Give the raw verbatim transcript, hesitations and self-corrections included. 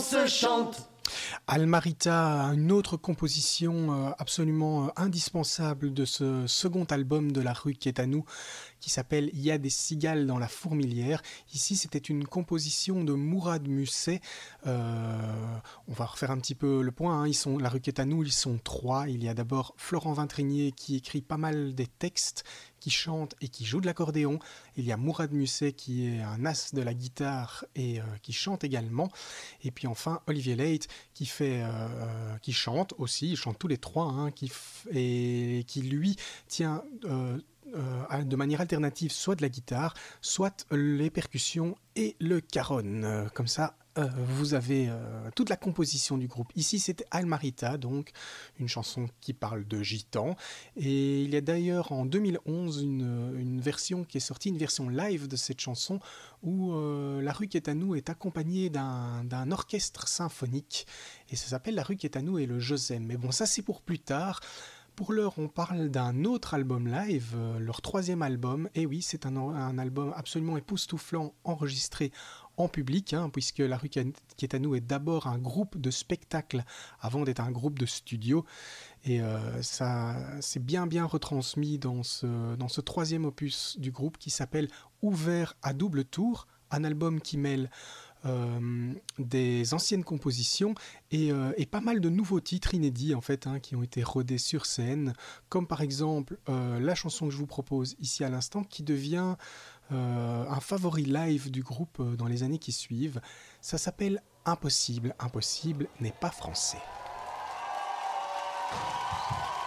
se chante. Almarita, une autre composition absolument indispensable de ce second album de La Rue qui est à nous, qui s'appelle « Il y a des cigales dans la fourmilière ». Ici, c'était une composition de Mourad Musset. Euh, on va refaire un petit peu le point. Hein. Ils sont, La Rue qui est à nous, ils sont trois. Il y a d'abord Florent Vintrigné qui écrit pas mal des textes, qui chante et qui joue de l'accordéon. Il y a Mourad Musset qui est un as de la guitare et euh, qui chante également. Et puis enfin, Olivier Leit qui fait, euh, qui chante aussi. Ils chantent tous les trois, hein, qui f- et qui lui tient euh, euh, de manière alternative soit de la guitare, soit les percussions et le caronne. Euh, comme ça, euh, vous avez euh, toute la composition du groupe. Ici, c'était Almarita, donc une chanson qui parle de gitans. Et il y a d'ailleurs en deux mille onze une, une version qui est sortie, une version live de cette chanson où euh, La Rue qui est à nous est accompagnée d'un, d'un orchestre symphonique. Et ça s'appelle La Rue qui est à nous et le Josem. Mais bon, ça c'est pour plus tard. Pour l'heure, on parle d'un autre album live, euh, leur troisième album. Et oui, c'est un, un album absolument époustouflant, enregistré en public, hein, puisque La Rue qui est à nous est d'abord un groupe de spectacle avant d'être un groupe de studio. Et euh, ça, c'est bien bien retransmis dans ce, dans ce troisième opus du groupe qui s'appelle Ouvert à double tour, un album qui mêle Euh, des anciennes compositions et, euh, et pas mal de nouveaux titres inédits en fait hein, qui ont été rodés sur scène, comme par exemple euh, la chanson que je vous propose ici à l'instant qui devient euh, un favori live du groupe euh, dans les années qui suivent. Ça s'appelle Impossible. Impossible n'est pas français.